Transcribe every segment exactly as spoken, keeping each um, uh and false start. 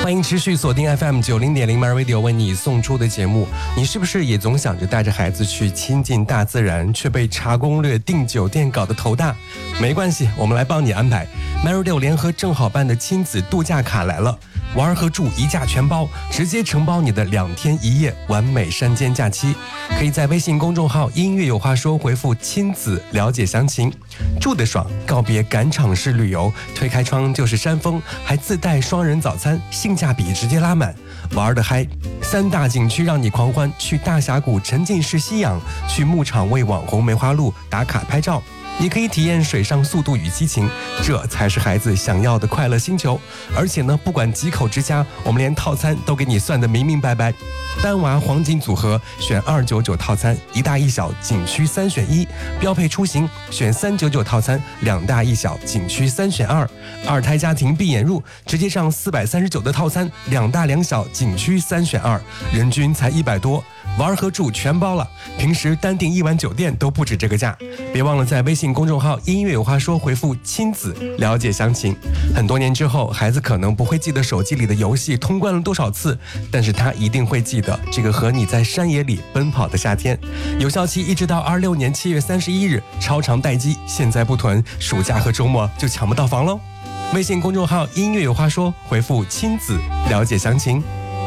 欢迎持续锁定 F M 九零点零 My Radio 为你送出的节目。你是不是也总想着带着孩子去亲近大自然，却被查攻略、订酒店搞得头大？没关系，我们来帮你安排。My Radio 联合正好办的亲子度假卡来了，玩和住一价全包，直接承包你的两天一夜完美山间假期。可以在微信公众号音乐有话说回复亲子了解详情。住得爽，告别赶场式旅游，推开窗就是山峰，还自带双人早餐，性价比直接拉满。玩得嗨，三大景区让你狂欢，去大峡谷沉浸式吸氧，去牧场为网红梅花鹿打卡拍照。你可以体验水上速度与激情，这才是孩子想要的快乐星球。而且呢，不管几口之家，我们连套餐都给你算得明明白白。单娃黄金组合选二九九套餐，一大一小景区三选一；标配出行选三九九套餐，两大一小景区三选二；二胎家庭闭眼入直接上四百三十九的套餐，两大两小景区三选二，人均才一百多。玩和住全包了，平时单订一晚酒店都不止这个价。别忘了在微信公众号音乐有话说回复亲子了解详情。很多年之后，孩子可能不会记得手机里的游戏通关了多少次，但是他一定会记得这个和你在山野里奔跑的夏天。有效期一直到二六年七月三十一日，超长待机，现在不囤，暑假和周末就抢不到房喽。微信公众号音乐有话说回复亲子了解详情。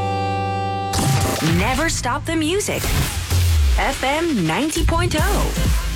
Never stop the music. F M ninety point oh.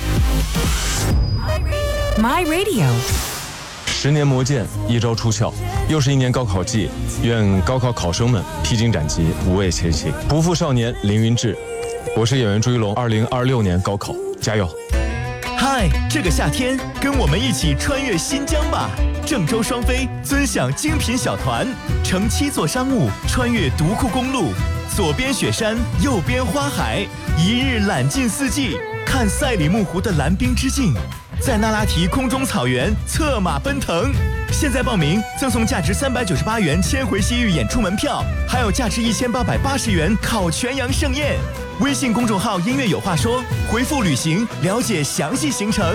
My Radio. 十年磨剑，一朝出鞘，又是一年高考季，愿高考考生们披荆斩棘，无畏前行，不负少年凌云志。我是演员朱一龙，二零二六年高考加油！ 嗨，这个夏天跟我们一起穿越新疆吧！郑州双飞尊享精品小团，乘七座商务穿越独库公路，左边雪山，右边花海，一日览尽四季，看赛里木湖的蓝冰之境，在那拉提空中草原策马奔腾。现在报名赠送价值三百九十八元千回西域演出门票，还有价值一千八百八十元烤全羊盛宴。微信公众号音乐有话说，回复旅行了解详细行程。